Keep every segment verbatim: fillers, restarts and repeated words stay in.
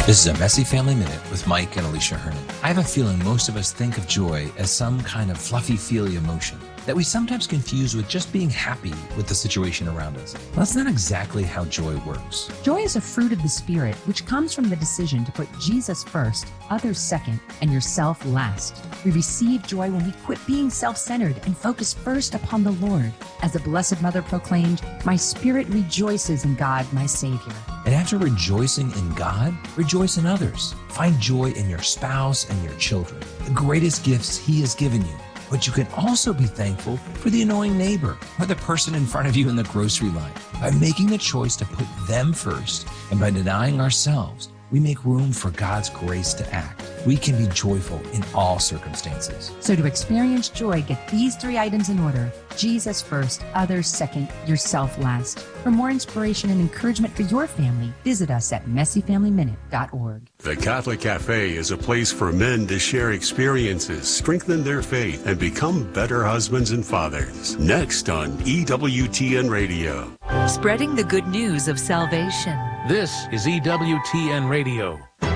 This is a Messy Family Minute with Mike and Alicia Hernan. I have a feeling most of us think of joy as some kind of fluffy-feely emotion that we sometimes confuse with just being happy with the situation around us. Well, that's not exactly how joy works. Joy is a fruit of the Spirit, which comes from the decision to put Jesus first, others second, and yourself last. We receive joy when we quit being self-centered and focus first upon the Lord. As the Blessed Mother proclaimed, "My spirit rejoices in God, my Savior." And after rejoicing in God, rejoice in others. Find joy in your spouse and your children, the greatest gifts He has given you. But you can also be thankful for the annoying neighbor or the person in front of you in the grocery line. By making the choice to put them first and by denying ourselves, we make room for God's grace to act. We can be joyful in all circumstances. So to experience joy, get these three items in order. Jesus first, others second, yourself last. For more inspiration and encouragement for your family, visit us at messy family minute dot org. The Catholic Cafe is a place for men to share experiences, strengthen their faith, and become better husbands and fathers. Next on E W T N Radio. Spreading the good news of salvation. This is E W T N Radio.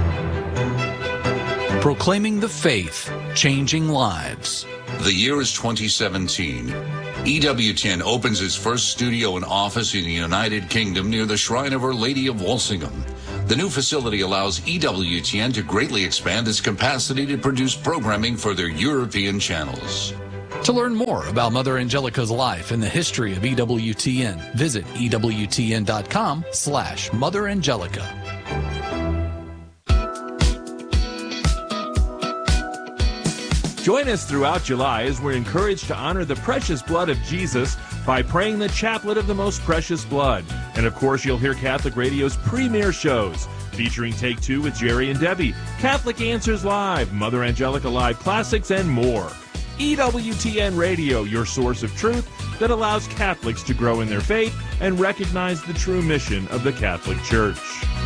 Proclaiming the faith, changing lives. The year is twenty seventeen. E W T N opens its first studio and office in the United Kingdom near the Shrine of Our Lady of Walsingham. The new facility allows E W T N to greatly expand its capacity to produce programming for their European channels. To learn more about Mother Angelica's life and the history of E W T N, visit E W T N dot com slash Mother Angelica. Join us throughout July as we're encouraged to honor the precious blood of Jesus by praying the Chaplet of the Most Precious Blood. And of course, you'll hear Catholic Radio's premier shows featuring Take Two with Jerry and Debbie, Catholic Answers Live, Mother Angelica Live Classics, and more. E W T N Radio, your source of truth that allows Catholics to grow in their faith and recognize the true mission of the Catholic Church.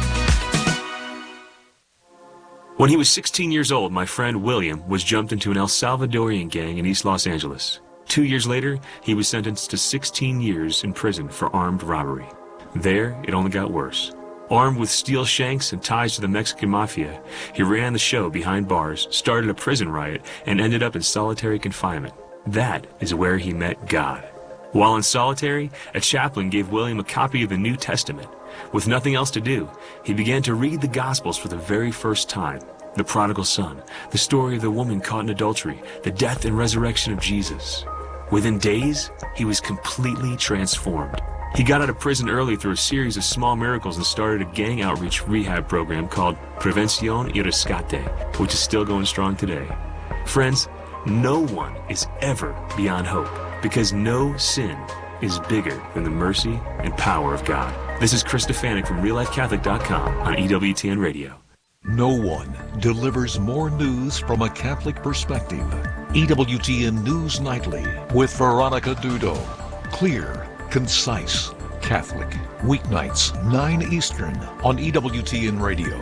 When he was sixteen years old, my friend William was jumped into an El Salvadorian gang in East Los Angeles. Two years later, he was sentenced to sixteen years in prison for armed robbery. There, it only got worse. Armed with steel shanks and ties to the Mexican mafia, he ran the show behind bars, started a prison riot, and ended up in solitary confinement. That is where he met God. While in solitary, a chaplain gave William a copy of the New Testament. With nothing else to do, he began to read the Gospels for the very first time. The prodigal son, the story of the woman caught in adultery, the death and resurrection of Jesus. Within days, he was completely transformed. He got out of prison early through a series of small miracles and started a gang outreach rehab program called Prevención y Rescate, which is still going strong today. Friends, no one is ever beyond hope because no sin is bigger than the mercy and power of God. This is Chris Stefanik from Real Life Catholic dot com on E W T N Radio. No one delivers more news from a Catholic perspective. E W T N News Nightly with Veronica Dudo. Clear, concise, Catholic. Weeknights, nine Eastern on E W T N Radio.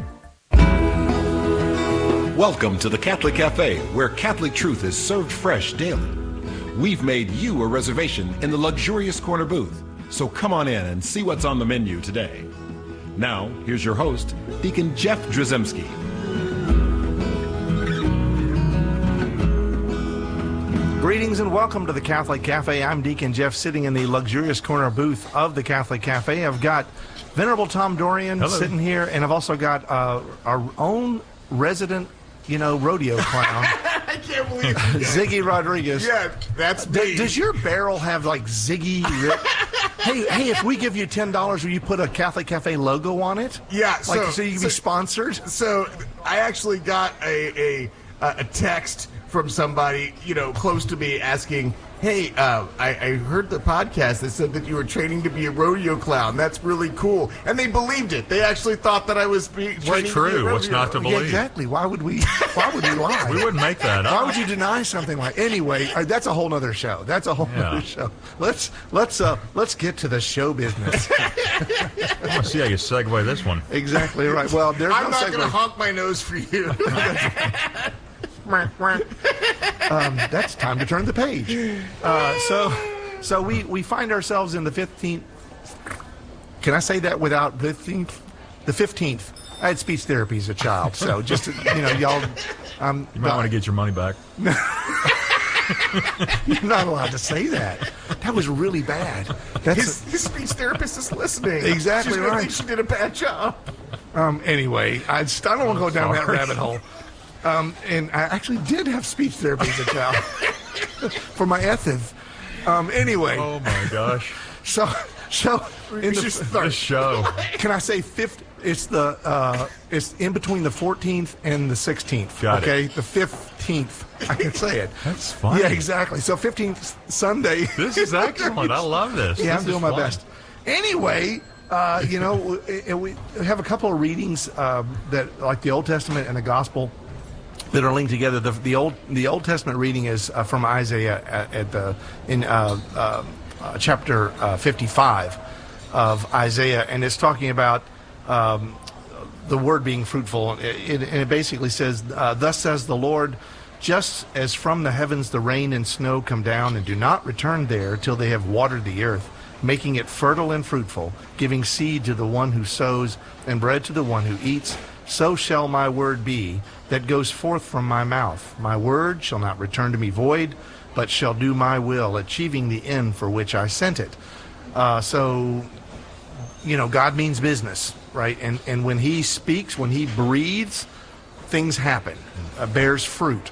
Welcome to the Catholic Cafe, where Catholic truth is served fresh daily. We've made you a reservation in the luxurious corner booth, so come on in and see what's on the menu today. Now, here's your host, Deacon Jeff Drzymski. Greetings and welcome to the Catholic Cafe. I'm Deacon Jeff, sitting in the luxurious corner booth of the Catholic Cafe. I've got Venerable Tom Dorian Hello. sitting here, and I've also got uh, our own resident, you know, rodeo clown. I can't believe it. Ziggy Rodriguez. Yeah, that's me. D- does your barrel have like Ziggy? hey, hey! If we give you ten dollars, will you put a Catholic Cafe logo on it? Yeah, like so, so you can so, be sponsored. So I actually got a a a text from somebody, you know, close to me asking, hey, uh, I, I heard the podcast that said that you were training to be a rodeo clown. That's really cool. And they believed it. They actually thought that I was being training true. to be a rodeo. What's not to believe? Yeah, exactly. Why would we? Why would we lie? We wouldn't make that up. Why would you deny something like? Anyway, uh, that's a whole nother show. That's a whole yeah. other show. Let's let's uh, let's get to the show business. I want to see how you segue this one. Exactly right. Well, there's I'm no not segue. going to honk my nose for you. um, that's time to turn the page. Uh, so, so we, we find ourselves in the fifteenth. Can I say that without fifteenth? The fifteenth I had speech therapy as a child, so just, you know, y'all... Um, you might want to get your money back. You're not allowed to say that. That was really bad. That's his, a, his speech therapist is listening. Exactly She's right. Think she did a bad job. Um, anyway, I, just, I don't want to go down that Sorry. rabbit hole. Um, and I actually did have speech therapy as a child for my ethics. Um, anyway. Oh my gosh. So, so in the, this show. Can I say fifth? It's the uh, it's in between the fourteenth and the sixteenth. Got okay, it. the fifteenth. I can say it. That's fun. Yeah, exactly. So fifteenth Sunday. This is excellent. I love this. Yeah, This I'm doing is my fun. best. Anyway, uh, you know, we have a couple of readings um, that, like the Old Testament and the Gospel, that are linked together. The, the old the Old Testament reading is uh, from Isaiah at, at the in uh, uh, uh, chapter uh, fifty-five of Isaiah, and it's talking about um, the word being fruitful. It, it, and it basically says, uh, "Thus says the Lord, just as from the heavens the rain and snow come down and do not return there till they have watered the earth, making it fertile and fruitful, giving seed to the one who sows and bread to the one who eats, so shall my word be that goes forth from my mouth. My word shall not return to me void, but shall do my will, achieving the end for which I sent it." Uh, so, you know, God means business, right? And and when he speaks, when he breathes, things happen, uh, bears fruit.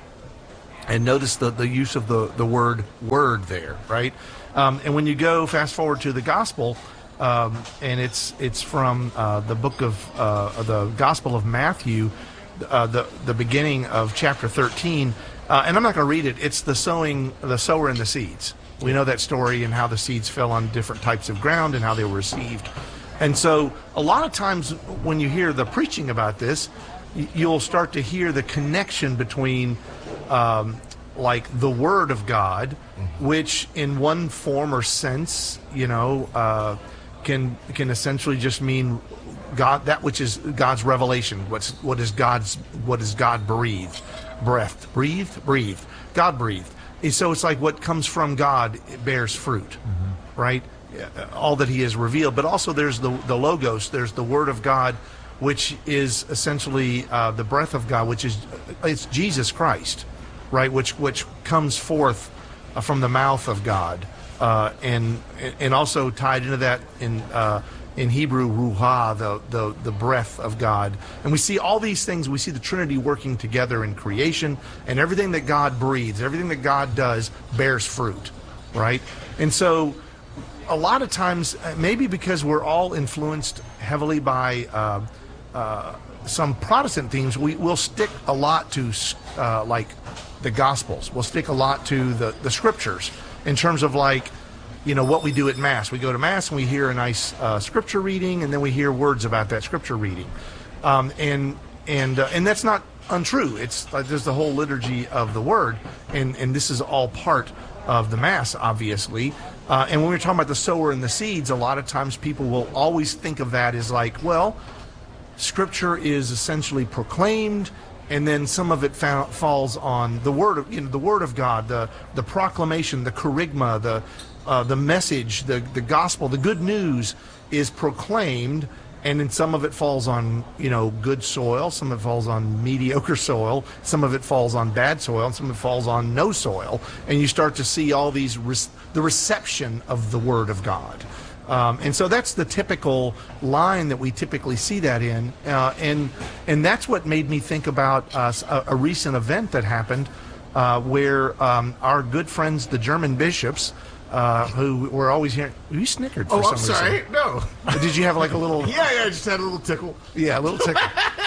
And notice the, the use of the, the word word there, right? Um, and when you go fast forward to the gospel, um, and it's it's from uh, the book of uh, the Gospel of Matthew, uh, the the beginning of chapter thirteen, uh, and I'm not going to read it. It's the sowing, the sower and the seeds. We know that story and how the seeds fell on different types of ground and how they were received. And so a lot of times when you hear the preaching about this, you'll start to hear the connection between um, like the Word of God, mm-hmm. which in one form or sense, you know, uh, can can essentially just mean God, that which is God's revelation. What's what is God's what is God breathed, breath, breathed, breathed, God breathed. And so it's like what comes from God, it bears fruit, mm-hmm. right? All that He has revealed, but also there's the the Logos, there's the Word of God, which is essentially uh, the breath of God, which is it's Jesus Christ, right? Which which comes forth uh, from the mouth of God, uh, and and also tied into that in uh, in Hebrew, ruha, the, the the breath of God. And we see all these things. We see the Trinity working together in creation, and everything that God breathes, everything that God does, bears fruit, right? And so, a lot of times, maybe because we're all influenced heavily by uh, uh, some Protestant themes, we will stick a lot to uh, like the Gospels. We'll stick a lot to the, the Scriptures in terms of like, you know, what we do at Mass. We go to Mass and we hear a nice uh, Scripture reading, and then we hear words about that Scripture reading, um, and and uh, and that's not untrue. It's like there's the whole liturgy of the Word, and and this is all part of the Mass, obviously. Uh, and when we're talking about the sower and the seeds, a lot of times people will always think of that as like, well, Scripture is essentially proclaimed, and then some of it fa- falls on the word of, you know, the Word of God, the the proclamation, the kerygma, the uh, the message, the the gospel, the good news is proclaimed, and then some of it falls on, you know, good soil, some of it falls on mediocre soil, some of it falls on bad soil, and some of it falls on no soil, and you start to see all these re- the reception of the Word of God. Um, and so that's the typical line that we typically see that in, uh, and and that's what made me think about uh, a, a recent event that happened uh, where um, our good friends, the German bishops, uh, who were always hearing, you snickered for oh, some I'm sorry. reason. No. Did you have like a little? yeah, yeah, I just had a little tickle. Yeah, a little tickle.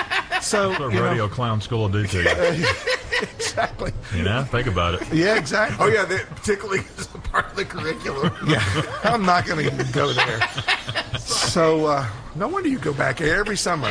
So That's what you radio know, clown school will do to you. Exactly. You know, think about it. Yeah, exactly. Oh, yeah, the tickling is a part of the curriculum. Yeah, I'm not going to go there. So, uh, no wonder you go back every summer.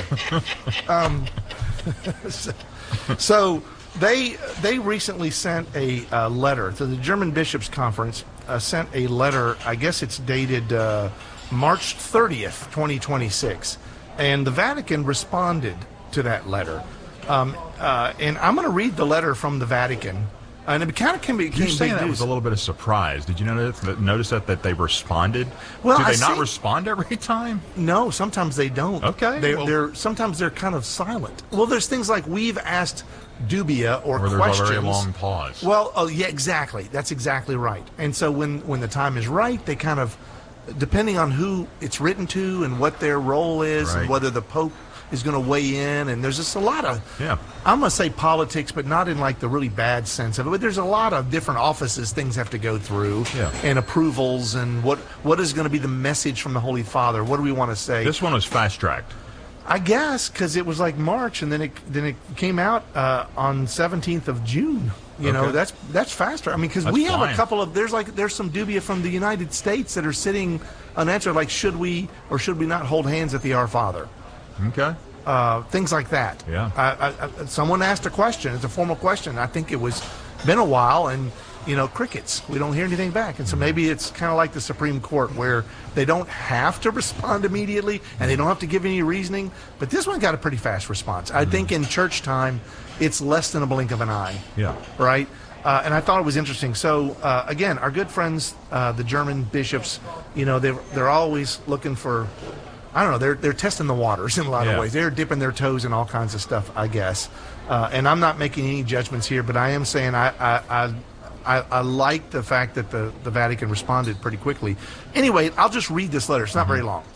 Um, so, so they they recently sent a uh, letter to the German Bishops' Conference. Uh, sent a letter. I guess it's dated uh, March thirtieth, twenty twenty-six, and the Vatican responded to that letter. Um, uh, and I'm going to read the letter from the Vatican, And it kind of can be. You're saying that was a little bit of surprise. Did you notice that, notice that, that they responded? Well, do they I not see, respond every time? No, sometimes they don't. Okay, they're, well, they're sometimes they're kind of silent. Well, there's things like we've asked dubia or, or there's questions. a very long pause. Well, oh yeah, exactly. That's exactly right. And so when when the time is right, they kind of, depending on who it's written to and what their role is, Right. and whether the Pope is going to weigh in, and there's just a lot of, yeah. I'm going to say politics, but not in like the really bad sense of it. But there's a lot of different offices things have to go through, Yeah. and approvals, and what what is going to be the message from the Holy Father? What do we want to say? This one was fast tracked. I guess because it was like March, and then it then it came out uh, on seventeenth of June. You know, Okay. that's that's faster. I mean, because That's we have a fine. couple of there's like there's some dubia from the United States that are sitting unanswered, like should we or should we not hold hands at the Our Father? Okay. Uh, things like that. Yeah. I, I, I, someone asked a question. It's a formal question. I think it was been a while, and you know, crickets. We don't hear anything back, and so maybe it's kind of like the Supreme Court, where they don't have to respond immediately, and they don't have to give any reasoning. But this one got a pretty fast response. I think in church time, it's less than a blink of an eye. Yeah. Right. Uh, and I thought it was interesting. So uh, again, our good friends, uh, the German bishops, you know, they're they're always looking for. I don't know. They're they're testing the waters in a lot Yeah. of ways. They're dipping their toes in all kinds of stuff, I guess. Uh, and I'm not making any judgments here, but I am saying I I, I, I, I like the fact that the, the Vatican responded pretty quickly. Anyway, I'll just read this letter. It's not very long.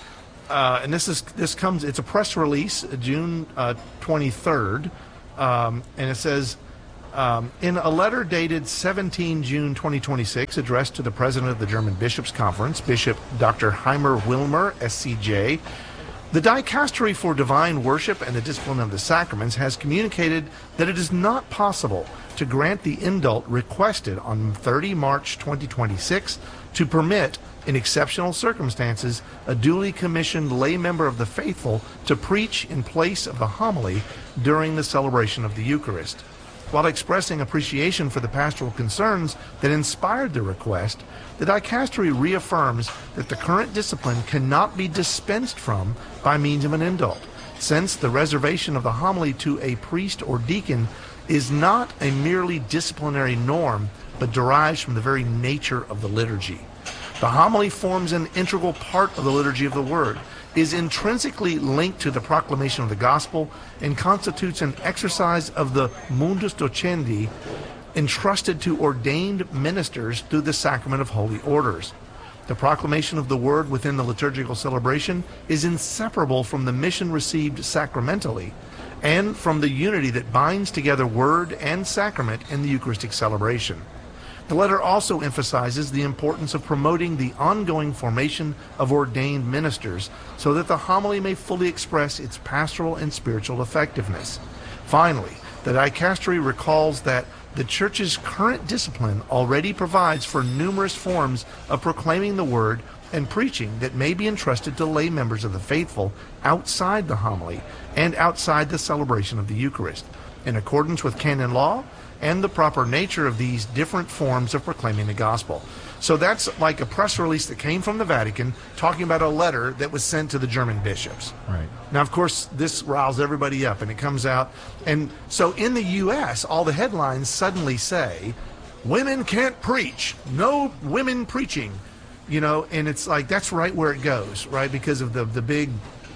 Uh, and this is this comes. It's a press release, June uh, twenty-third, um, and it says. Um, in a letter dated seventeenth of June twenty twenty-six, addressed to the President of the German Bishops' Conference, Bishop Doctor Heimer Wilmer, S C J, the Dicastery for Divine Worship and the Discipline of the Sacraments has communicated that it is not possible to grant the indult requested on the thirtieth of March twenty twenty-six to permit, in exceptional circumstances, a duly commissioned lay member of the faithful to preach in place of the homily during the celebration of the Eucharist. While expressing appreciation for the pastoral concerns that inspired the request, the Dicastery reaffirms that the current discipline cannot be dispensed from by means of an indult, since the reservation of the homily to a priest or deacon is not a merely disciplinary norm, but derives from the very nature of the liturgy. The homily forms an integral part of the liturgy of the Word, is intrinsically linked to the proclamation of the gospel, and constitutes an exercise of the mundus docendi entrusted to ordained ministers through the sacrament of holy orders. The proclamation of the word within the liturgical celebration is inseparable from the mission received sacramentally and from the unity that binds together word and sacrament in the Eucharistic celebration. The letter also emphasizes the importance of promoting the ongoing formation of ordained ministers so that the homily may fully express its pastoral and spiritual effectiveness. Finally, the Dicastery recalls that the Church's current discipline already provides for numerous forms of proclaiming the Word and preaching that may be entrusted to lay members of the faithful outside the homily and outside the celebration of the Eucharist, in accordance with canon law and the proper nature of these different forms of proclaiming the gospel. So that's like a press release that came from the Vatican talking about a letter that was sent to the German bishops. Right. Now, of course, this riles everybody up, and it comes out. And so in the U S, all the headlines suddenly say, women can't preach, no women preaching, you know, and it's like, that's right where it goes, right, because of the, the big...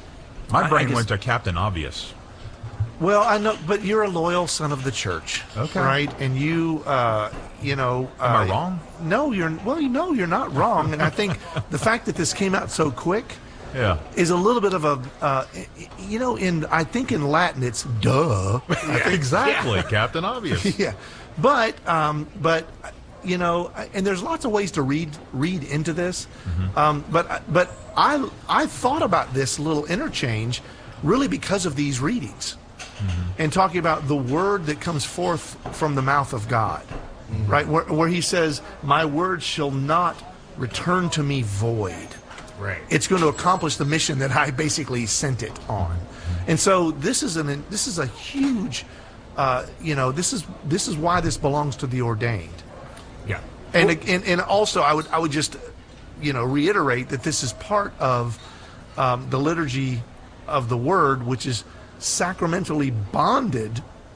My I- I brain guess- went to Captain Obvious. Well, I know, but you're a loyal son of the church, Okay. right? And you, uh, you know, Am I uh, wrong? No, you're well. You know, you're not wrong. And I think the fact that this came out so quick Yeah. is a little bit of a, uh, you know, in I think in Latin it's duh. I think- exactly, Yeah. Captain Obvious. yeah, but um, but you know, and there's lots of ways to read read into this. Um, but but I I thought about this little interchange really because of these readings. And talking about the word that comes forth from the mouth of God, right? Where, where he says, my word shall not return to me void. Right. It's going to accomplish the mission that I basically sent it on. And so this is an this is a huge, uh, you know, this is this is why this belongs to the ordained. Yeah. And, and and also I would I would just, you know, reiterate that this is part of um, the liturgy of the word, which is sacramentally bonded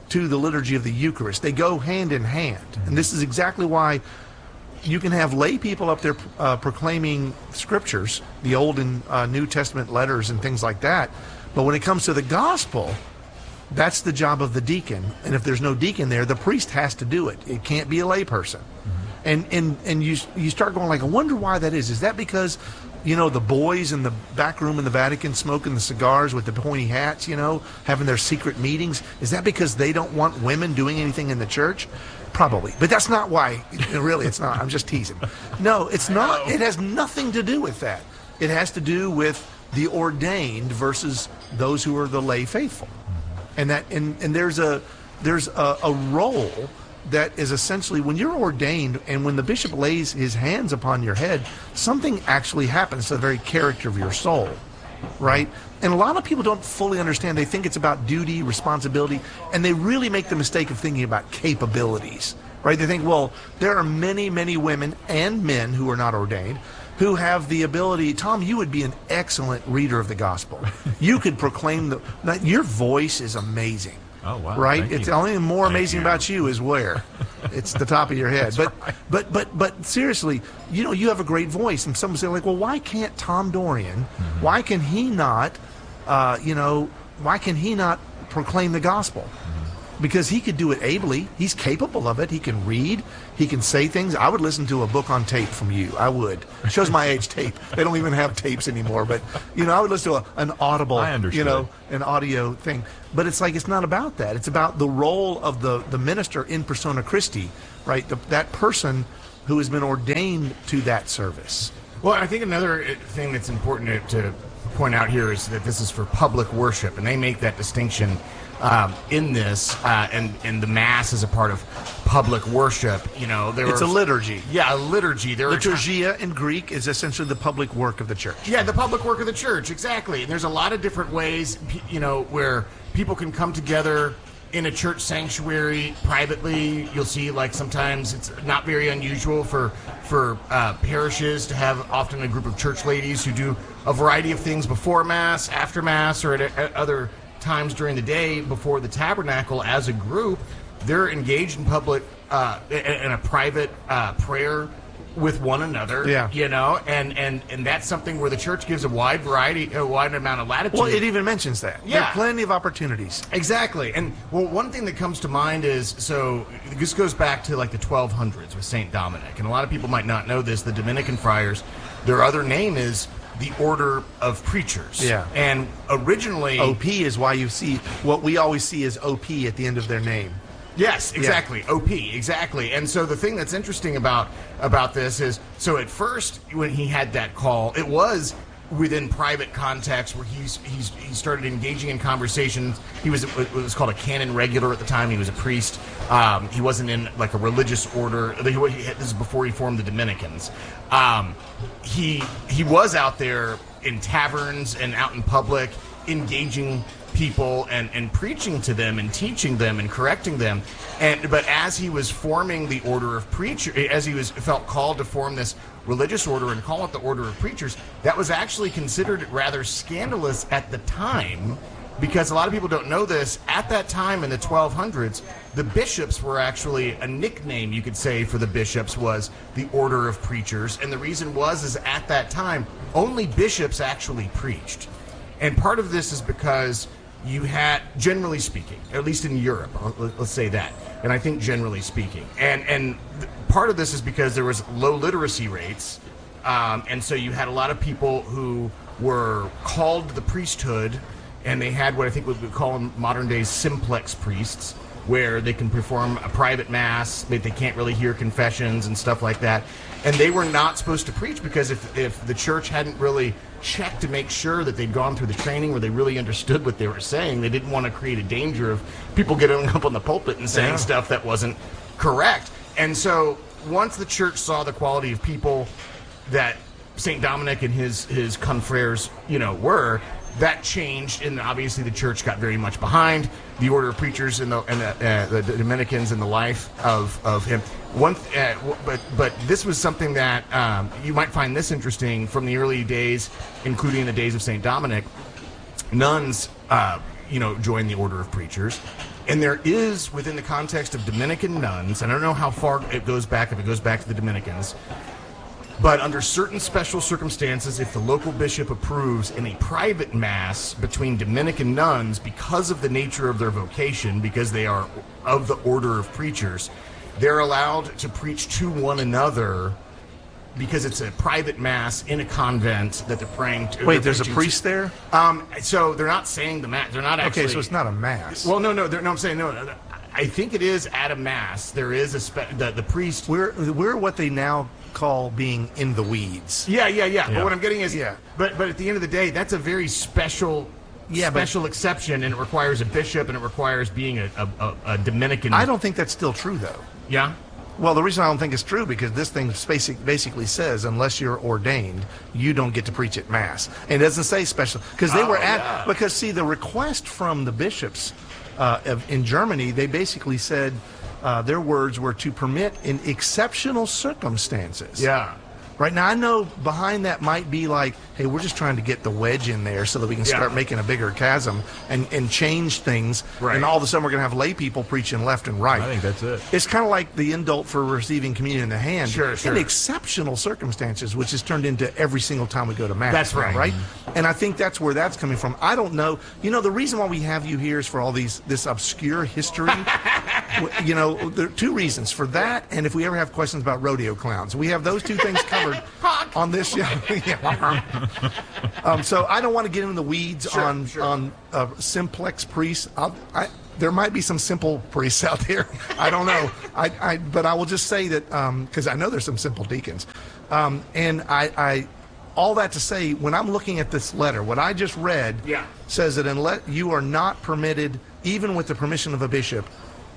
to the liturgy of the Eucharist. They go hand in hand. And this is exactly why you can have lay people up there uh, proclaiming scriptures, the Old and uh, New Testament letters and things like that. But when it comes to the gospel, that's the job of the deacon. And if there's no deacon there, the priest has to do it. It can't be a lay person. Mm-hmm. And and and you you start going like, I wonder why that is. Is that because, you know, the boys in the back room in the Vatican smoking the cigars with the pointy hats, you know, having their secret meetings? Is that because they don't want women doing anything in the church? Probably. But that's not why. Really, it's not. I'm just teasing. No, it's not. It has nothing to do with that. It has to do with the ordained versus those who are the lay faithful. And that and, and there's a there's a, a role that is essentially when you're ordained and when the bishop lays his hands upon your head, something actually happens to the very character of your soul, right? And a lot of people don't fully understand. They think it's about duty, responsibility, and they really make the mistake of thinking about capabilities, right? They think, well, there are many, many women and men who are not ordained who have the ability. Tom, you would be an excellent reader of the gospel. You could proclaim the. Your voice is amazing. Oh wow! Right? Thank It's you. the only more Thank amazing you. about you is where it's the top of your head. That's but, right. but but but seriously, you know, you have a great voice, and someone say like, well, why can't Tom Dorian? Mm-hmm. Why can he not? Uh, you know, why can he not proclaim the gospel? Mm-hmm. Because he could do it ably. He's capable of it. He can read. He can say things. I would listen to a book on tape from you. I would. It shows my age. Tape. They don't even have tapes anymore. But you know, I would listen to a, an audible. I understood. You know, an audio thing. But it's like it's not about that. It's about the role of the the minister in persona Christi, right? The, that person who has been ordained to that service. Well, I think another thing that's important to, to point out here is that this is for public worship, and they make that distinction um, in this, uh, and and the Mass is a part of public worship. You know, there It's are, a liturgy. Yeah, a liturgy. There are ti- Liturgia in Greek is essentially the public work of the church. Yeah, the public work of the church, exactly. And there's a lot of different ways, p- you know, where people can come together in a church sanctuary privately. You'll see, like, sometimes it's not very unusual for for uh, parishes to have often a group of church ladies who do a variety of things before Mass, after Mass, or at, at other times during the day before the tabernacle. As a group, they're engaged in public, uh, in, in a private uh, prayer with one another. Yeah. You know, and, and, and that's something where the church gives a wide variety, a wide amount of latitude. Well, it even mentions that. Yeah. There are plenty of opportunities. Exactly. And well, one thing that comes to mind is, so this goes back to like the twelve hundreds with Saint Dominic. And a lot of people might not know this. The Dominican friars, their other name is the Order of Preachers. Yeah. And originally... O P is why you see, what we always see is O P at the end of their name. Yes, exactly. Yeah. O P, exactly. And so the thing that's interesting about about this is, so at first when he had that call, it was within private context where he's he's he started engaging in conversations. He was it was called a canon regular at the time. He was a priest. Um, he wasn't in like a religious order. This is before he formed the Dominicans. Um, he he was out there in taverns and out in public engaging people and, and preaching to them and teaching them and correcting them. And but as he was forming the order of preacher, as he was felt called to form this religious order and call it the Order of Preachers, that was actually considered rather scandalous at the time, because a lot of people don't know this. At that time in the twelve hundreds, the bishops were actually, a nickname you could say for the bishops was the Order of Preachers. And the reason was is at that time only bishops actually preached. And part of this is because you had, generally speaking, at least in Europe, let's say that, and I think generally speaking, and and part of this is because there was low literacy rates, um, and so you had a lot of people who were called to the priesthood, and they had what I think we would call in modern days simplex priests, where they can perform a private mass, but they can't really hear confessions and stuff like that. And they were not supposed to preach because if, if the church hadn't really checked to make sure that they'd gone through the training where they really understood what they were saying, they didn't want to create a danger of people getting up on the pulpit and saying Yeah. stuff that wasn't correct. And so once the church saw the quality of people that Saint Dominic and his, his confreres, you know, were, that changed, and obviously the church got very much behind the Order of Preachers and the and the, uh, the Dominicans and the life of, of him. One, th- uh, w- but but this was something that um, you might find this interesting from the early days, including the days of Saint Dominic. Nuns uh, you know, join the order of preachers. And there is, within the context of Dominican nuns, and I don't know how far it goes back, if it goes back to the Dominicans, but under certain special circumstances, if the local bishop approves in a private mass between Dominican nuns, because of the nature of their vocation, because they are of the order of preachers, they're allowed to preach to one another because it's a private mass in a convent that they're praying to. Wait, there's a priest to. there? Um, so they're not saying the mass. They're not actually. Okay, so it's not a mass. Well, no, no, no. I'm saying no. I think it is at a mass. There is a spe- the, the priest. We're we're what they now call being in the weeds. Yeah, yeah, yeah. yeah. But what I'm getting is, yeah. But but at the end of the day, that's a very special. Yeah, special but, exception, and it requires a bishop, and it requires being a, a, a Dominican. I don't think that's still true, though. Yeah. Well, the reason I don't think it's true because this thing basic, basically says unless you're ordained, you don't get to preach at mass. And it doesn't say special because they oh, were at yeah. because see the request from the bishops uh, of, in Germany, they basically said uh, their words were to permit in exceptional circumstances. Yeah. Right now, I know behind that might be like, hey, we're just trying to get the wedge in there so that we can Yeah. start making a bigger chasm and, and change things. Right. And all of a sudden, we're going to have lay people preaching left and right. I think that's it. It's kind of like the indult for receiving communion in the hand. Sure, sure. In exceptional circumstances, which is turned into every single time we go to mass. That's right. Right? And I think that's where that's coming from. I don't know. You know, the reason why we have you here is for all these this obscure history. You know, there are two reasons for that, and if we ever have questions about rodeo clowns, we have those two things covered on this show. um, so I don't want to get into the weeds Sure, on sure. on uh, simplex priests. I'll, I, there might be some simple priests out there. I don't know. I, I but I will just say that because I know there's some simple deacons, um, and I, I all that to say, when I'm looking at this letter, what I just read Yeah. says that unless you are not permitted, even with the permission of a bishop,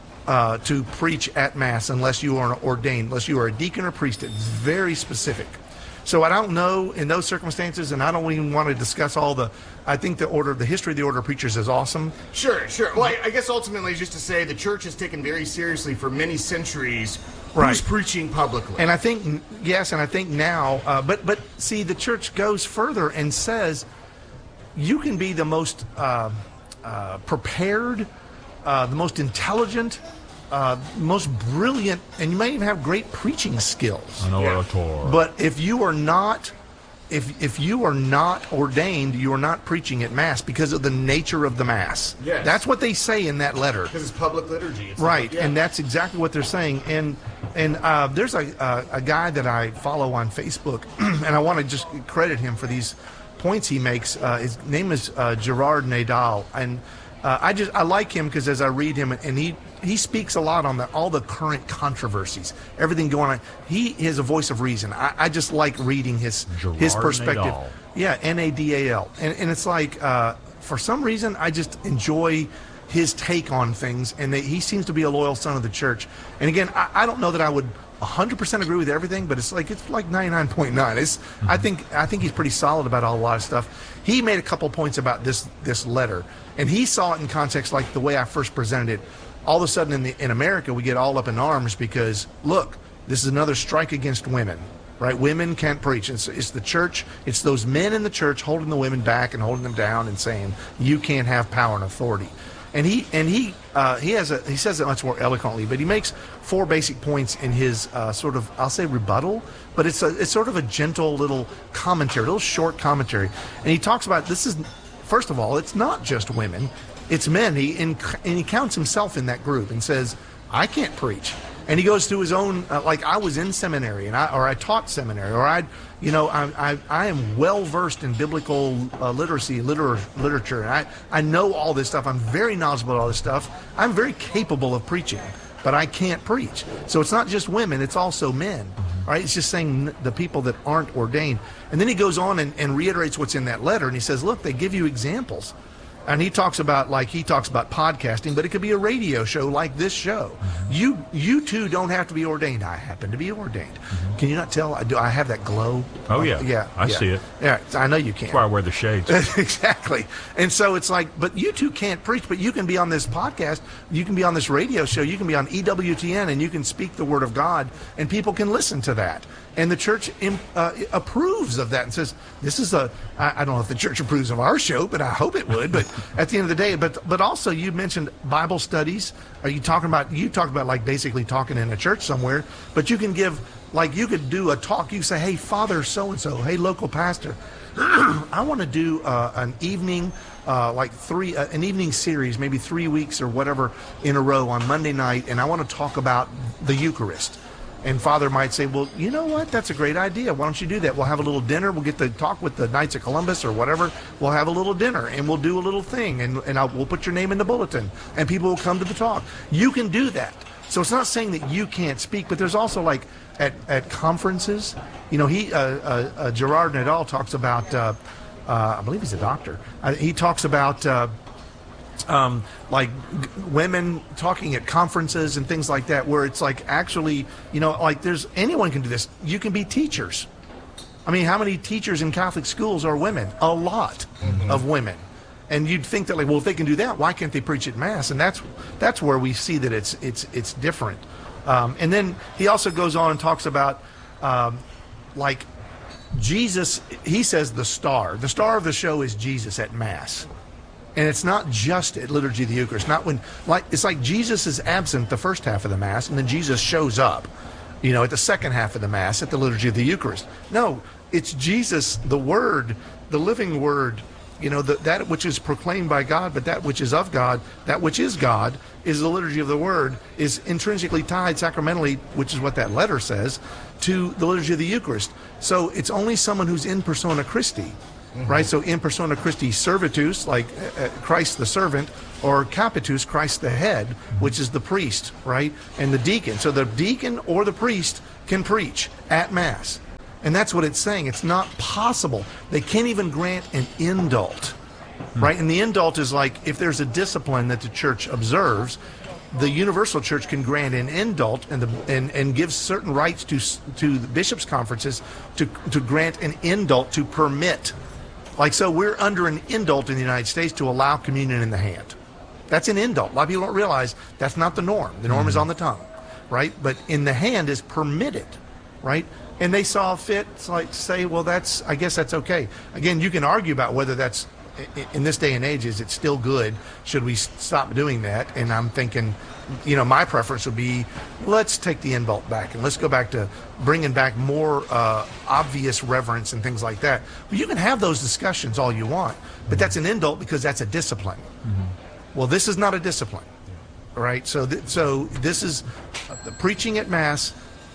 Uh, to preach at mass unless you are ordained, unless you are a deacon or priest. It's very specific. So I don't know in those circumstances, and I don't even want to discuss all the. I think the order, the history of the order of preachers is awesome. Sure, sure. Well, I, I guess ultimately, just to say, the church has taken very seriously for many centuries Right. who's preaching publicly. And I think yes, and I think now, uh, but but see, the church goes further and says you can be the most uh, uh, prepared, uh, the most intelligent. Uh, most brilliant, and you may even have great preaching skills. An Yeah. orator. But if you are not, if if you are not ordained, you are not preaching at mass because of the nature of the mass. Yes. That's what they say in that letter. Because it's public liturgy. It's Right, yeah. and that's exactly what they're saying. And and uh, there's a, a a guy that I follow on Facebook, and I want to just credit him for these points he makes. Uh, his name is uh, Gerard Nadal, and uh, I just I like him because as I read him, and he. He speaks a lot on the, all the current controversies, everything going on. He is a voice of reason. I, I just like reading his Gerard his perspective. Nadal. Yeah, N A D A L. And, and it's like, uh, for some reason, I just enjoy his take on things, and that he seems to be a loyal son of the church. And again, I, I don't know that I would one hundred percent agree with everything, but it's like it's like ninety-nine point nine. It's mm-hmm. I think I think he's pretty solid about a lot of stuff. He made a couple points about this this letter, and he saw it in context like the way I first presented it. All of a sudden in the in America we get all up in arms because look, this is another strike against women, right? Women can't preach. It's, it's the church, it's those men in the church holding the women back and holding them down and saying you can't have power and authority. And he and he uh, he has a he says it much more eloquently, but he makes four basic points in his uh, sort of I'll say rebuttal, but it's a it's sort of a gentle little commentary, a little short commentary, and he talks about this is first of all it's not just women. It's men. He and, and he counts himself in that group and says, "I can't preach." And he goes through his own, uh, like I was in seminary, and I or I taught seminary, or I, you know, I I, I am well versed in biblical uh, literacy, liter- literature, and I I know all this stuff. I'm very knowledgeable about all this stuff. I'm very capable of preaching, but I can't preach. So it's not just women; it's also men. Right? It's just saying the people that aren't ordained. And then he goes on and, and reiterates what's in that letter, and he says, "Look, they give you examples." And he talks about like he talks about podcasting, but it could be a radio show like this show. Mm-hmm. You you too don't have to be ordained. I happen to be ordained. Mm-hmm. Can you not tell? I do. I have that glow. Oh yeah, uh, yeah. I yeah. see it. Yeah, I know you can. That's why I wear the shades. Exactly. And so it's like, but you two can't preach, but you can be on this podcast. You can be on this radio show. You can be on E W T N, and you can speak the word of God, and people can listen to that. And the church imp, uh, approves of that and says, this is a, I, I don't know if the church approves of our show, but I hope it would. But at the end of the day, but but also you mentioned Bible studies. Are you talking about, you talked about like basically talking in a church somewhere, but you can give, like you could do a talk. You say, hey, Father so-and-so, hey, local pastor, I want to do uh, an evening, uh, like three, uh, an evening series, maybe three weeks or whatever in a row on Monday night, and I want to talk about the Eucharist. And Father might say, well, you know what? That's a great idea. Why don't you do that? We'll have a little dinner. We'll get to talk with the Knights of Columbus or whatever. We'll have a little dinner, and we'll do a little thing, and, and I'll, we'll put your name in the bulletin, and people will come to the talk. You can do that. So it's not saying that you can't speak, but there's also like at, at conferences, you know, he uh, uh, uh, Gerard Nadal talks about, uh, uh, I believe he's a doctor. Uh, he talks about uh, um, like g- women talking at conferences and things like that, where it's like actually, you know, like there's anyone can do this. You can be teachers. I mean, how many teachers in Catholic schools are women? A lot mm-hmm. of women. And you'd think that, like, well, if they can do that, why can't they preach at Mass? And that's that's where we see that it's it's it's different. Um, and then he also goes on and talks about, um, like, Jesus. He says the star, the star of the show is Jesus at Mass, and it's not just at Liturgy of the Eucharist. Not when, like, it's like Jesus is absent the first half of the Mass, and then Jesus shows up, you know, at the second half of the Mass at the Liturgy of the Eucharist. No, it's Jesus, the Word, the living Word. You know, the, that which is proclaimed by God, but that which is of God, that which is God, is the liturgy of the Word, is intrinsically tied sacramentally, which is what that letter says, to the liturgy of the Eucharist. So it's only someone who's in persona Christi, mm-hmm. right? So in persona Christi servatus, like uh, Christ the servant, or capitus, Christ the head, mm-hmm. which is the priest, right? And the deacon. So the deacon or the priest can preach at Mass. And that's what it's saying. It's not possible. They can't even grant an indult, right? And the indult is like, if there's a discipline that the church observes, the universal church can grant an indult and the, and, and give certain rights to to the bishops' conferences to to grant an indult to permit. Like, so we're under an indult in the United States to allow communion in the hand. That's an indult. A lot of people don't realize that's not the norm. The norm mm-hmm. is on the tongue, right? But in the hand is permitted, right? And they saw fit, like, say, well, that's, I guess that's okay. Again, you can argue about whether that's, in this day and age, is it still good? Should we stop doing that? And I'm thinking, you know, my preference would be, let's take the indult back and let's go back to bringing back more uh, obvious reverence and things like that. But you can have those discussions all you want, but that's an indult because that's a discipline. Mm-hmm. Well, this is not a discipline, right? So, th- so this is uh, the preaching at Mass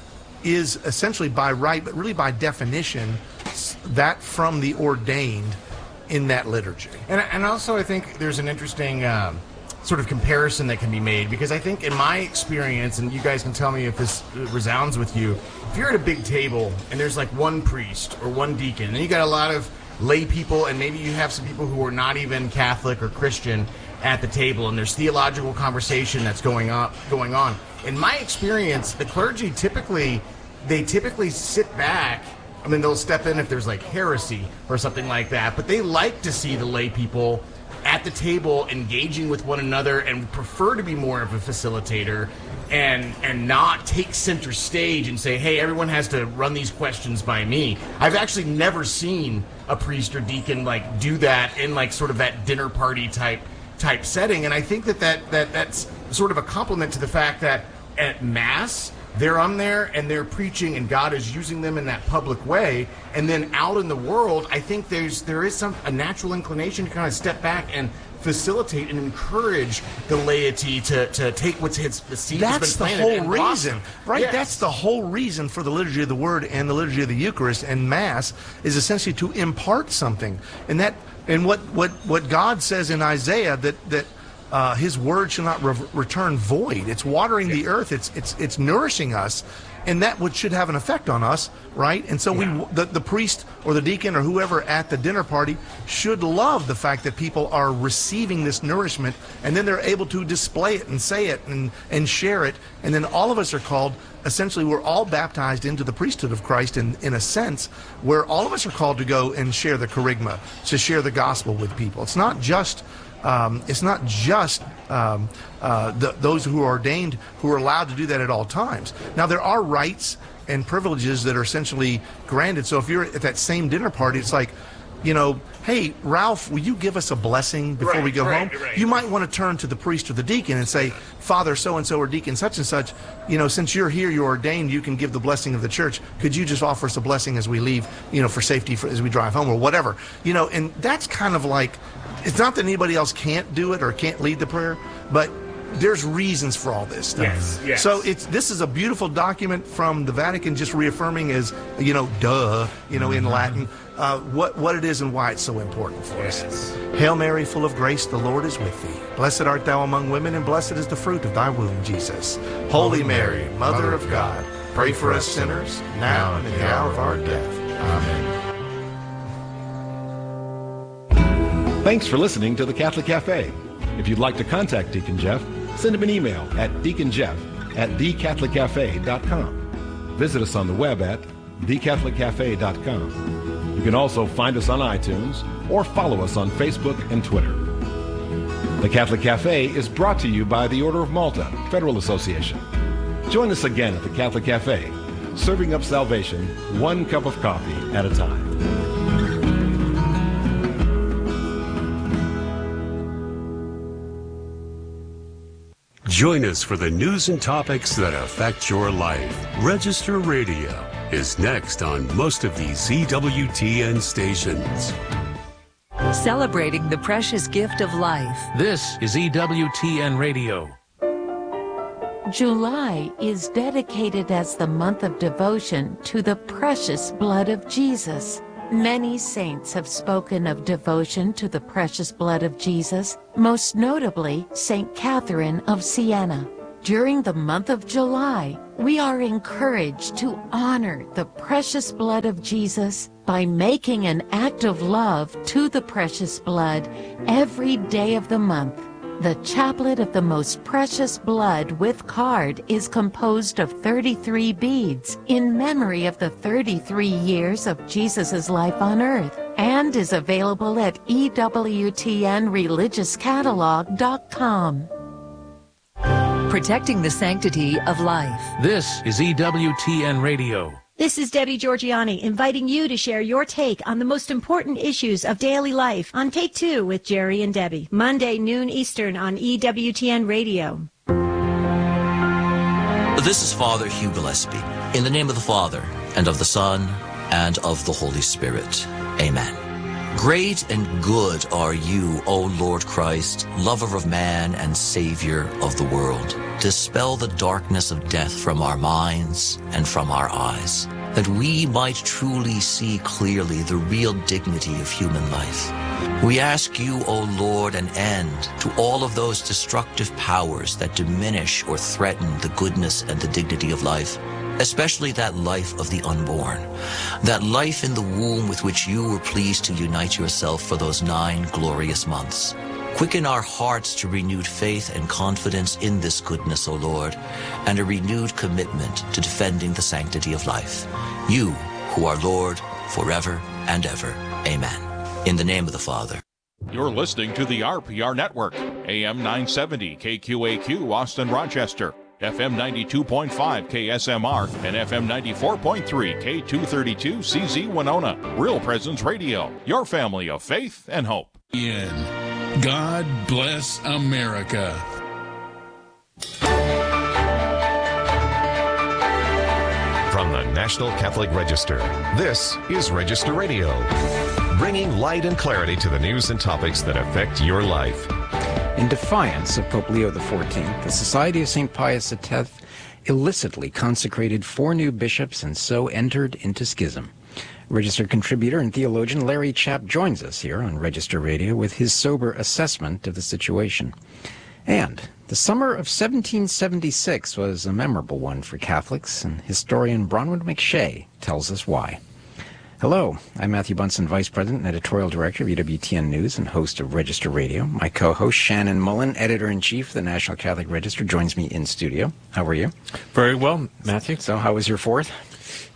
is essentially by right, but really by definition, that from the ordained in that liturgy. And, and also I think there's an interesting um, sort of comparison that can be made, because I think in my experience, and you guys can tell me if this resounds with you, if you're at a big table and there's like one priest or one deacon, and you got a lot of lay people, and maybe you have some people who are not even Catholic or Christian at the table, and there's theological conversation that's going on, going on. In my experience, the clergy typically, they typically sit back. I mean, they'll step in if there's like heresy or something like that, but they like to see the lay people at the table engaging with one another and prefer to be more of a facilitator and and not take center stage and say, hey, everyone has to run these questions by me. I've actually never seen a priest or deacon like do that in like sort of that dinner party type type setting, and I think that, that, that that's sort of a compliment to the fact that at Mass, they're on there and they're preaching and God is using them in that public way. And then out in the world, I think there's there is some a natural inclination to kind of step back and facilitate and encourage the laity to, to take what's his the seed that's that's been the planted whole and reason, blossom. right? Yes. That's the whole reason for the liturgy of the Word and the liturgy of the Eucharist and Mass is essentially to impart something. And that and what what what God says in Isaiah that that Uh, his word shall not re- return void. It's watering yeah. the earth. It's it's it's nourishing us, and that would should have an effect on us, right? And so yeah. we, the, the priest or the deacon or whoever at the dinner party should love the fact that people are receiving this nourishment, and then they're able to display it and say it and and share it, and then all of us are called. Essentially, we're all baptized into the priesthood of Christ in, in a sense where all of us are called to go and share the kerygma, to share the gospel with people. It's not just um, it's not just um, uh, the, those who are ordained who are allowed to do that at all times. Now, there are rights and privileges that are essentially granted. So if you're at that same dinner party, it's like, you know, hey, Ralph, will you give us a blessing before Right, we go right, home? right. You might want to turn to the priest or the deacon and say, Father so-and-so or deacon such and such, you know, since you're here, you're ordained, you can give the blessing of the church. Could you just offer us a blessing as we leave, you know, for safety for, as we drive home or whatever? You know, and that's kind of like, it's not that anybody else can't do it or can't lead the prayer, but there's reasons for all this stuff. Yes, yes. So it's this is a beautiful document from the Vatican, just reaffirming as, you know, duh, you know, in Latin, uh, what what it is and why it's so important for Yes. us. Hail Mary, full of grace, the Lord is with thee. Blessed art thou among women, and blessed is the fruit of thy womb, Jesus. Holy Mary, Mother of God, pray for us sinners, now and in the hour of our death. Amen. Thanks for listening to the Catholic Cafe. If you'd like to contact Deacon Jeff, send him an email at deaconjeff at the catholic cafe dot com. Visit us on the web at the catholic cafe dot com. You can also find us on iTunes or follow us on Facebook and Twitter. The Catholic Cafe is brought to you by the Order of Malta Federal Association. Join us again at the Catholic Cafe, serving up salvation one cup of coffee at a time. Join us for the news and topics that affect your life. Register Radio is next on most of these E W T N stations. Celebrating the precious gift of life. This is E W T N Radio. July is dedicated as the month of devotion to the precious blood of Jesus. Many saints have spoken of devotion to the precious blood of Jesus, most notably Saint Catherine of Siena. During the month of July, we are encouraged to honor the precious blood of Jesus by making an act of love to the precious blood every day of the month. The Chaplet of the Most Precious Blood with card is composed of thirty-three beads in memory of the thirty-three years of Jesus' life on earth and is available at E W T N religious catalog dot com. Protecting the sanctity of life. This is E W T N Radio. This is Debbie Georgiani inviting you to share your take on the most important issues of daily life on Take Two with Jerry and Debbie. Monday, noon Eastern on E W T N Radio. This is Father Hugh Gillespie. In the name of the Father, and of the Son, and of the Holy Spirit. Amen. Great and good are you, O Lord Christ, lover of man and Savior of the world. Dispel the darkness of death from our minds and from our eyes, that we might truly see clearly the real dignity of human life. We ask you, O Lord, an end to all of those destructive powers that diminish or threaten the goodness and the dignity of life, especially that life of the unborn, that life in the womb with which you were pleased to unite yourself for those nine glorious months. Quicken our hearts to renewed faith and confidence in this goodness, O Lord, and a renewed commitment to defending the sanctity of life. You, who are Lord forever and ever. Amen. In the name of the Father. You're listening to the R P R Network, A M nine seventy K Q A Q, Austin, Rochester, F M ninety-two point five K S M R, and F M ninety-four point three K two thirty-two C Z Winona. Real Presence Radio, your family of faith and hope. In God Bless America. From the National Catholic Register, this is Register Radio, bringing light and clarity to the news and topics that affect your life. In defiance of Pope Leo the fourteenth, the Society of Saint Pius the tenth illicitly consecrated four new bishops and so entered into schism. Registered contributor and theologian Larry Chapp joins us here on Register Radio with his sober assessment of the situation. And the summer of seventeen seventy-six was a memorable one for Catholics, and historian Bronwyn McShay tells us why. Hello, I'm Matthew Bunson, Vice President and Editorial Director of E W T N News and host of Register Radio. My co-host, Shannon Mullen, Editor-in-Chief of the National Catholic Register, joins me in studio. How are you? Very well, Matthew. So how was your fourth?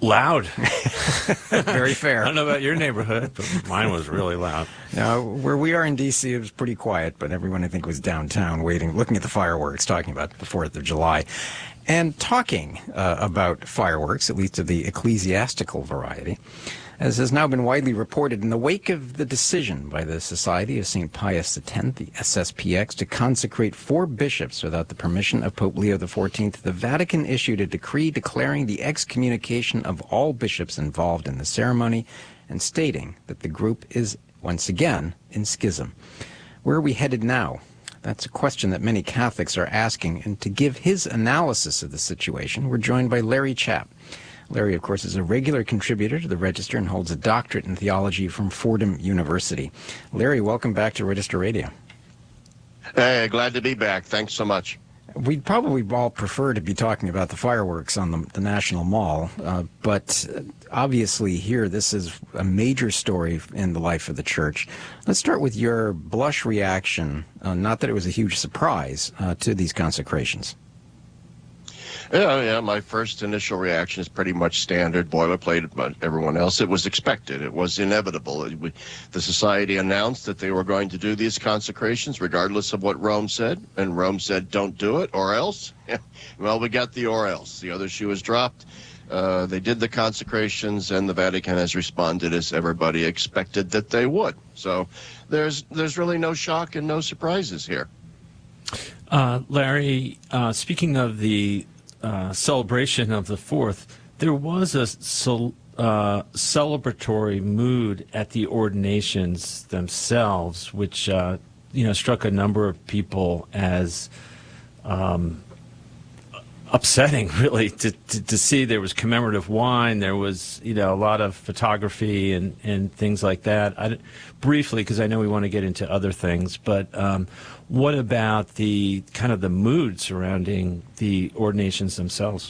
Loud. Very fair. I don't know about your neighborhood, but mine was really loud. Now, where we are in D C, it was pretty quiet, but everyone, I think, was downtown waiting, looking at the fireworks, talking about the fourth of July, and talking uh, about fireworks, at least of the ecclesiastical variety. As has now been widely reported, in the wake of the decision by the Society of Saint Pius X, the S S P X, to consecrate four bishops without the permission of Pope Leo the fourteenth, the Vatican issued a decree declaring the excommunication of all bishops involved in the ceremony and stating that the group is, once again, in schism. Where are we headed now? That's a question that many Catholics are asking, and to give his analysis of the situation, we're joined by Larry Chapp. Larry, of course, is a regular contributor to the Register and holds a doctorate in theology from Fordham University. Larry, welcome back to Register Radio. Hey, glad to be back. Thanks so much. We'd probably all prefer to be talking about the fireworks on the, the National Mall, uh, but obviously here this is a major story in the life of the Church. Let's start with your blush reaction, uh, not that it was a huge surprise, uh, to these consecrations. Yeah, yeah, my first initial reaction is pretty much standard, boilerplate, but everyone else. It was expected. It was inevitable. It, we, the Society announced that they were going to do these consecrations regardless of what Rome said, and Rome said, don't do it, or else. Well, we got the or else. The other shoe was dropped. Uh, they did the consecrations, and the Vatican has responded as everybody expected that they would. So there's, there's really no shock and no surprises here. Uh, Larry, uh, speaking of the Uh, celebration of the fourth, there was a cel- uh, celebratory mood at the ordinations themselves, which uh, you know struck a number of people as um, upsetting, really, to, to to see. There was commemorative wine, there was you know a lot of photography and and things like that. I, briefly, because I know we want to get into other things, but. Um, What about the kind of the mood surrounding the ordinations themselves?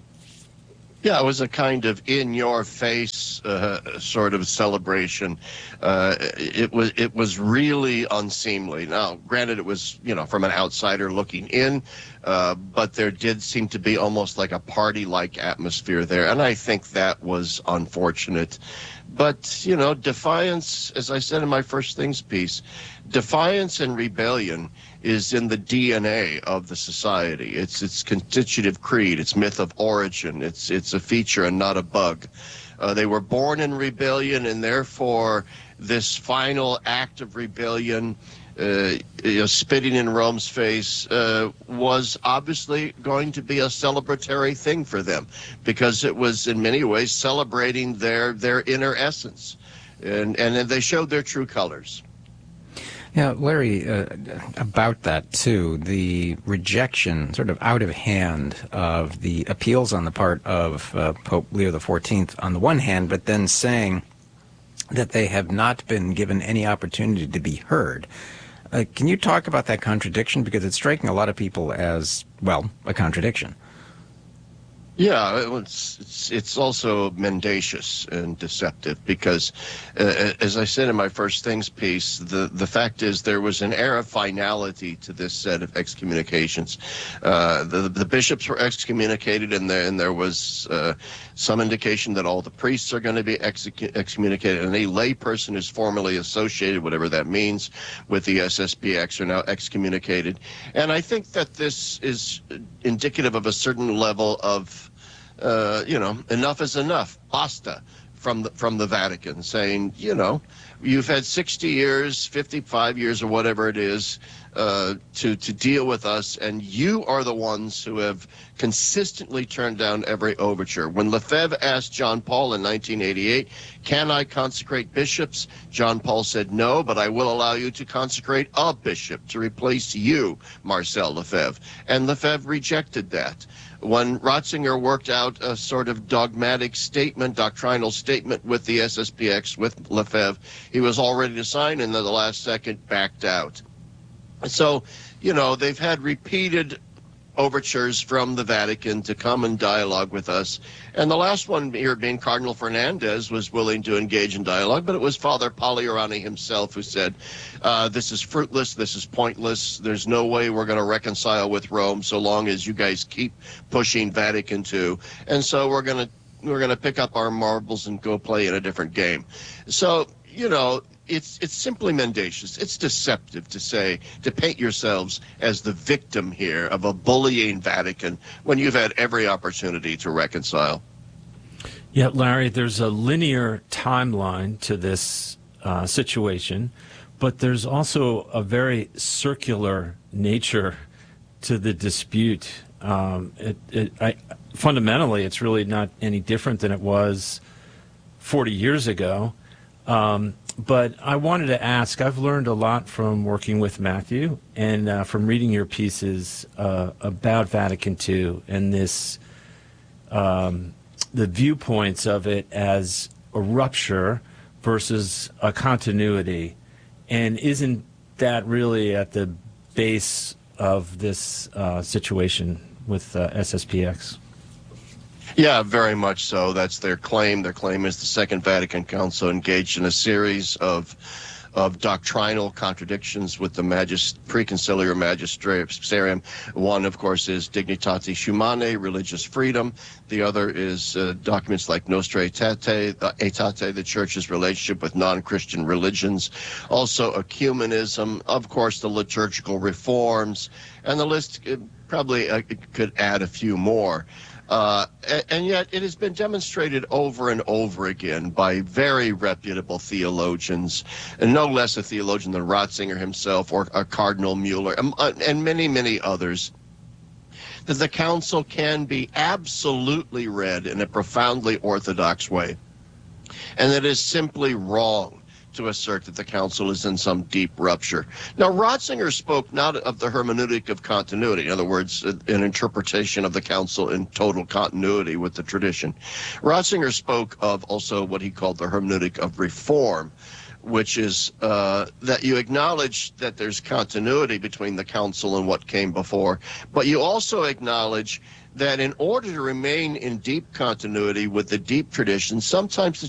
Yeah, it was a kind of in-your-face uh, sort of celebration. Uh, it was it was really unseemly. Now, granted, it was you know from an outsider looking in, uh, but there did seem to be almost like a party-like atmosphere there, and I think that was unfortunate. But you know, defiance, as I said in my first things piece, defiance and rebellion is in the D N A of the society. It's its constitutive creed, its myth of origin. It's it's a feature and not a bug. Uh, they were born in rebellion, and therefore this final act of rebellion, uh, you know, spitting in Rome's face, uh, was obviously going to be a celebratory thing for them, because it was in many ways celebrating their their inner essence, and and they showed their true colors. Yeah, Larry, uh, about that, too, the rejection, sort of out of hand, of the appeals on the part of uh, Pope Leo the fourteenth on the one hand, but then saying that they have not been given any opportunity to be heard. Uh, can you talk about that contradiction? Because it's striking a lot of people as, well, a contradiction. Yeah, it's, it's it's also mendacious and deceptive because, uh, as I said in my first things piece, the, the fact is there was an air of finality to this set of excommunications. Uh, the, the bishops were excommunicated, and there, and there was uh, some indication that all the priests are going to be exec- excommunicated, and any lay person who's formally associated, whatever that means, with the S S P X are now excommunicated. And I think that this is indicative of a certain level of Uh, you know, enough is enough, basta, from the, from the Vatican, saying, you know, you've had sixty years, fifty-five years, or whatever it is, uh, to, to deal with us, and you are the ones who have consistently turned down every overture. When Lefebvre asked John Paul in nineteen eighty-eight, can I consecrate bishops? John Paul said, no, but I will allow you to consecrate a bishop to replace you, Marcel Lefebvre. And Lefebvre rejected that. When Ratzinger worked out a sort of dogmatic statement, doctrinal statement with the S S P X, with Lefebvre, he was all ready to sign, and then the last second backed out. So, you know, they've had repeated overtures from the Vatican to come and dialogue with us. And the last one here being Cardinal Fernandez was willing to engage in dialogue, but it was Father Pagliarani himself who said, uh, this is fruitless, this is pointless, there's no way we're going to reconcile with Rome so long as you guys keep pushing Vatican two. And so we're going to we're going to pick up our marbles and go play in a different game. So, you know, it's it's simply mendacious. It's deceptive to say, to paint yourselves as the victim here of a bullying Vatican when you've had every opportunity to reconcile. Yeah, Larry, there's a linear timeline to this uh, situation, but there's also a very circular nature to the dispute. Um, it, it, I, fundamentally, it's really not any different than it was forty years ago. Um, but I wanted to ask, I've learned a lot from working with Matthew and uh, from reading your pieces uh, about Vatican Two and this, um, the viewpoints of it as a rupture versus a continuity. And isn't that really at the base of this uh, situation with uh, S S P X? Yeah, very much so. That's their claim. Their claim is the Second Vatican Council engaged in a series of of doctrinal contradictions with the magist- preconciliar magisterium. One, of course, is Dignitatis Humanae, religious freedom. The other is uh, documents like Nostra Aetate, uh, Aetate, the Church's relationship with non-Christian religions. Also, ecumenism, of course, the liturgical reforms, and the list uh, probably uh, could add a few more. Uh, and yet it has been demonstrated over and over again by very reputable theologians, and no less a theologian than Ratzinger himself or, or Cardinal Mueller and, and many, many others, that the council can be absolutely read in a profoundly orthodox way. And that it is simply wrong to assert that the council is in some deep rupture. Now, Ratzinger spoke not of the hermeneutic of continuity, in other words, an interpretation of the council in total continuity with the tradition. Ratzinger spoke of also what he called the hermeneutic of reform, which is uh, that you acknowledge that there's continuity between the council and what came before, but you also acknowledge that in order to remain in deep continuity with the deep tradition, sometimes the